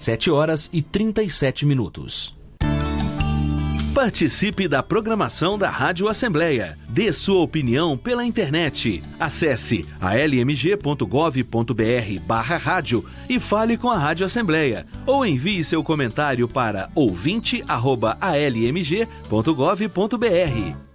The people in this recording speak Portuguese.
7h37. Participe da programação da Rádio Assembleia. Dê sua opinião pela internet. Acesse almg.gov.br/rádio e fale com a Rádio Assembleia. Ou envie seu comentário para ouvinte@almg.gov.br.